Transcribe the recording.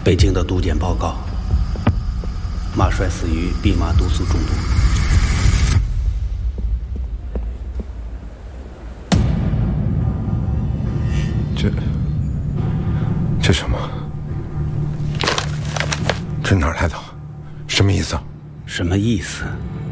北京的毒检报告，马帅死于蓖麻毒素中毒。 这什么？这哪儿来的？什么意思？ 什么意思？